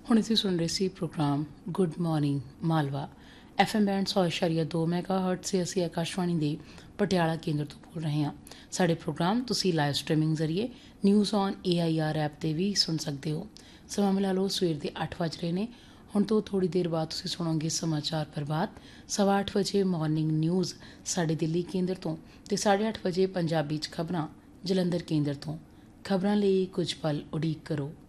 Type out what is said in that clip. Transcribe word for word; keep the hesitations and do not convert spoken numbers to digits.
ਹੁਣ ਅਸੀਂ ਸੁਣ ਰਹੇ ਸੀ programme good morning Malwa. F M band ਸੌ ਇਸ਼ਾਰੀਆ ਦੋ ਮੈਗਾ ਹਰਟ ਸੇ ਅਸੀਂ ਆਕਾਸ਼ਵਾਣੀ ਦੇ ਪਟਿਆਲਾ ਕੇਂਦਰ ਤੋਂ ਬੋਲ ਰਹੇ ਹਾਂ। ਸਾਡੇ ਪ੍ਰੋਗਰਾਮ ਤੁਸੀਂ ਲਾਈਵ ਸਟ੍ਰੀਮਿੰਗ ਜ਼ਰੀਏ news on A I R app 'ਤੇ ਵੀ ਸੁਣ ਸਕਦੇ ਹੋ। ਸਮਾਂ ਮਿਲਾ ਲਓ ਸਵੇਰ ਦੇ ਅੱਠ ਵੱਜ ਰਹੇ ਨੇ। ਹੁਣ ਤੋਂ ਥੋੜ੍ਹੀ ਦੇਰ ਬਾਅਦ ਤੁਸੀਂ ਸੁਣੋਗੇ ਸਮਾਚਾਰ ਪ੍ਰਭਾਤ। ਸਵਾ ਅੱਠ ਵਜੇ ਮਾਰਨਿੰਗ ਨਿਊਜ਼ ਸਾਡੇ ਦਿੱਲੀ ਕੇਂਦਰ ਤੋਂ ਅਤੇ ਸਾਢੇ ਅੱਠ ਵਜੇ ਪੰਜਾਬੀ 'ਚ ਖਬਰਾਂ ਜਲੰਧਰ ਕੇਂਦਰ ਤੋਂ। ਖਬਰਾਂ ਲਈ ਕੁਝ ਪਲ ਉਡੀਕ ਕਰੋ।